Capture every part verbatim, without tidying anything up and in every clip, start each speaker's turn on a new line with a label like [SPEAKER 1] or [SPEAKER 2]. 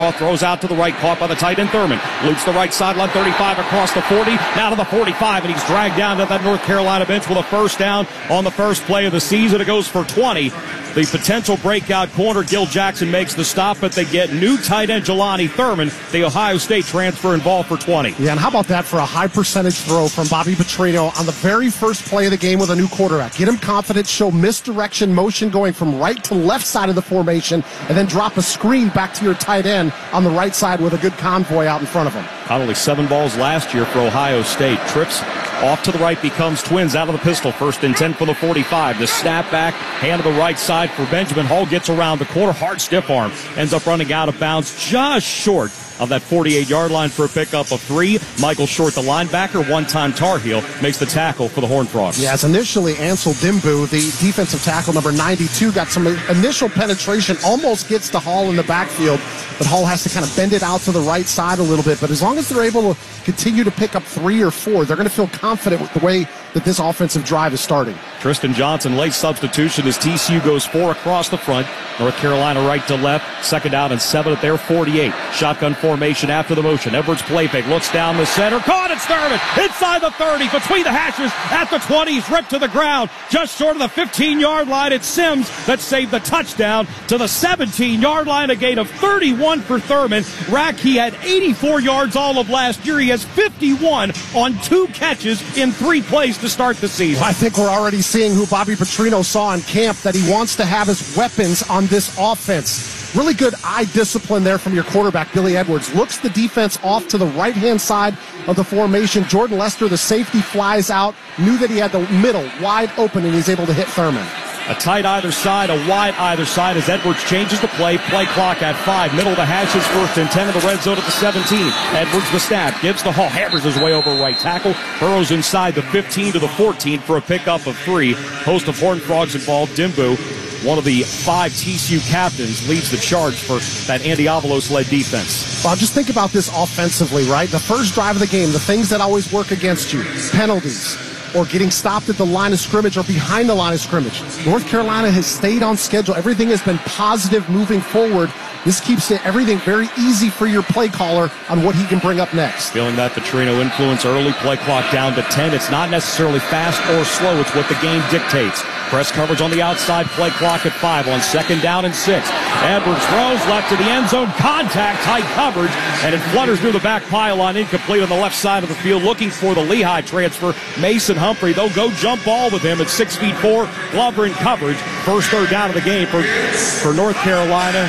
[SPEAKER 1] Throws out to the right, caught by the tight end Thurman. Loops the right sideline, thirty-five across the forty, now to the forty-five, and he's dragged down to that North Carolina bench with a first down on the first play of the season. It goes for twenty. The potential breakout corner, Gil Jackson, makes the stop, but they get new tight end Jelani Thurman, the Ohio State transfer, involved for twenty.
[SPEAKER 2] Yeah, and how about that for a high percentage throw from Bobby Petrino on the very first play of the game with a new quarterback? Get him confidence, show misdirection motion going from right to left side of the formation, and then drop a screen back to your tight end on the right side with a good convoy out in front of him.
[SPEAKER 1] Caught only seven balls last year for Ohio State. Trips off to the right, becomes Twins out of the pistol. First and ten from the forty-five. The snap back, hand to the right side for Benjamin. Hall gets around the corner, hard stiff arm. Ends up running out of bounds just short of that forty-eight-yard line for a pickup of three. Michael Short, the linebacker, one-time Tar Heel, makes the tackle for the Horned Frogs.
[SPEAKER 2] Yes, initially Ansel Dimbu, the defensive tackle number ninety-two, got some initial penetration, almost gets to Hall in the backfield, but Hall has to kind of bend it out to the right side a little bit. But as long as they're able to continue to pick up three or four, they're going to feel confident with the way that this offensive drive is starting.
[SPEAKER 1] Tristan Johnson, late substitution as T C U goes four across the front. North Carolina right to left. Second down and seven at their forty-eight. Shotgun formation after the motion. Edwards play fake, looks down the center. Caught, it's Thurman inside the thirty, between the hashes at the twenty. He's ripped to the ground just short of the fifteen-yard line. It's Sims that saved the touchdown to the seventeen-yard line. A gain of thirty-one for Thurman. Rack, he had eighty-four yards all of last year. He has fifty-one on two catches in three plays to start the season.
[SPEAKER 2] I think we're already seeing who Bobby Petrino saw in camp, that he wants to have as weapons on this offense. Really good eye discipline there from your quarterback, Billy Edwards. Looks the defense off to the right-hand side of the formation. Jordan Lester, the safety, flies out. Knew that he had the middle wide open, and he's able to hit Thurman.
[SPEAKER 1] A tight either side, a wide either side as Edwards changes the play. Play clock at five. Middle of the hashes, first and ten in the red zone at the seventeen. Edwards the snap, gives the Hall, hammers his way over right tackle, burrows inside the fifteen to the fourteen for a pickup of three. Host of Horned Frogs involved. Dimbu, one of the five T C U captains, leads the charge for that Andy Avalos-led defense.
[SPEAKER 2] Well, just think about this offensively, right? The first drive of the game, the things that always work against you, penalties, or getting stopped at the line of scrimmage or behind the line of scrimmage. North Carolina has stayed on schedule. Everything has been positive moving forward. This keeps it, everything very easy for your play caller on what he can bring up next.
[SPEAKER 1] Feeling that Petrino influence early, play clock down to ten. It's not necessarily fast or slow. It's what the game dictates. Press coverage on the outside, play clock at five on second down and six. Edwards throws left to the end zone, contact, tight coverage, and it flutters through the back pylon, incomplete on the left side of the field. Looking for the Lehigh transfer, Mason Humphrey. They'll go jump ball with him at six feet four. Glover in coverage. First third down of the game for, for North Carolina.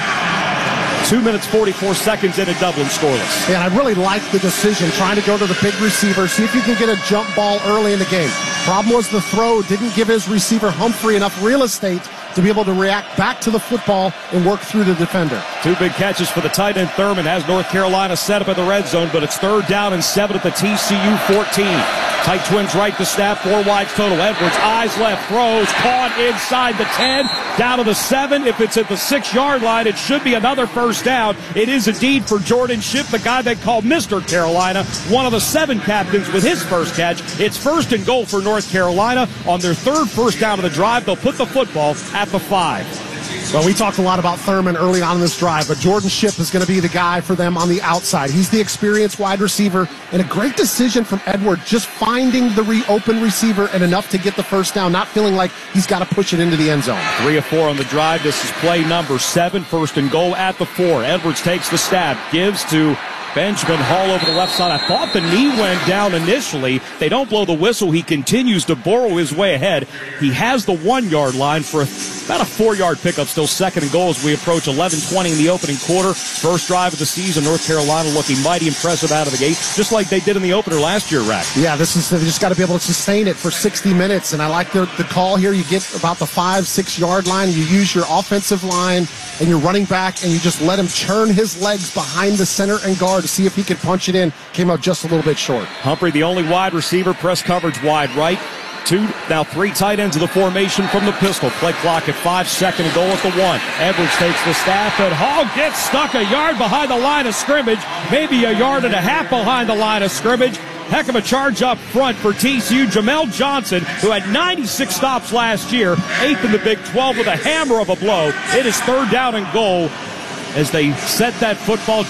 [SPEAKER 1] Two minutes, forty-four seconds in at Dublin, scoreless.
[SPEAKER 2] Yeah, and I really like the decision, trying to go to the big receiver, see if you can get a jump ball early in the game. Problem was the throw didn't give his receiver Humphrey enough real estate to be able to react back to the football and work through the defender.
[SPEAKER 1] Two big catches for the tight end Thurman. Has North Carolina set up in the red zone, but it's third down and seven at the T C U fourteen. Tight twins right to snap, four wides total. Edwards, eyes left, throws, caught inside the ten, down to the seven. If it's at the six-yard line, it should be another first down. It is indeed for Jordan Shipp, the guy they call Mister Carolina, one of the seven captains with his first catch. It's first and goal for North Carolina. On their third first down of the drive, they'll put the football at the five.
[SPEAKER 2] Well, we talked a lot about Thurman early on in this drive, but Jordan Shipp is going to be the guy for them on the outside. He's the experienced wide receiver, and a great decision from Edward, just finding the re-open receiver and enough to get the first down, not feeling like he's got to push it into the end zone.
[SPEAKER 1] Three of four on the drive. This is play number seven. First and goal at the four. Edwards takes the stab, gives to Benjamin Hall over the left side. I thought the knee went down initially. They don't blow the whistle. He continues to burrow his way ahead. He has the one-yard line for about a four-yard pickup. Still second and goal as we approach eleven twenty in the opening quarter. First drive of the season. North Carolina looking mighty impressive out of the gate, just like they did in the opener last year, Rack.
[SPEAKER 2] Yeah, this is, they just got to be able to sustain it for sixty minutes, and I like the, the call here. You get about the five, six-yard line. You use your offensive line and your running back, and you just let him churn his legs behind the center and guard to see if he could punch it in. Came out just a little bit short.
[SPEAKER 1] Humphrey, the only wide receiver, press coverage wide right. Two, now three tight ends of the formation from the pistol. Play clock at five, second and goal at the one. Edwards takes the snap, and Hall gets stuck a yard behind the line of scrimmage, maybe a yard and a half behind the line of scrimmage. Heck of a charge up front for T C U. Jamel Johnson, who had ninety-six stops last year, eighth in the Big twelve with a hammer of a blow. It is third down and goal as they set that football